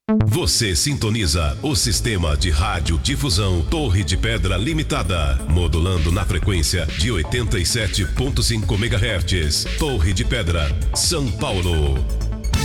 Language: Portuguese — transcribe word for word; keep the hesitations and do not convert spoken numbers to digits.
Você sintoniza o sistema de rádio difusão Torre de Pedra Limitada, modulando na frequência de oitenta e sete ponto cinco megahertz. Torre de Pedra, São Paulo.